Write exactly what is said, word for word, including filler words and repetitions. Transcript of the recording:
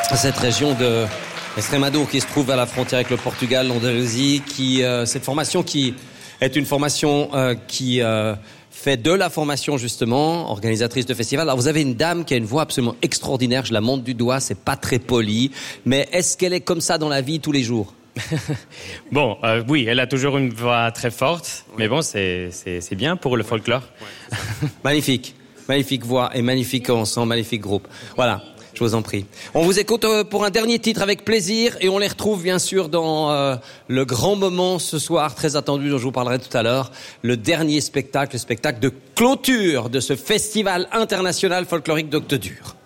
cette région de Extremadura qui se trouve à la frontière avec le Portugal, l'Andalousie, qui euh, cette formation qui est une formation euh, qui euh, fait de la formation justement, organisatrice de festival. Alors vous avez une dame qui a une voix absolument extraordinaire, je la montre du doigt, c'est pas très poli, mais est-ce qu'elle est comme ça dans la vie tous les jours? Bon, euh, oui, elle a toujours une voix très forte, mais bon, c'est, c'est, c'est bien pour le folklore. Magnifique, magnifique voix et magnifique ensemble, magnifique groupe. Voilà, je vous en prie. On vous écoute pour un dernier titre avec plaisir et on les retrouve bien sûr dans euh, le grand moment ce soir, très attendu, dont je vous parlerai tout à l'heure, le dernier spectacle, le spectacle de clôture de ce festival international folklorique d'Octodur.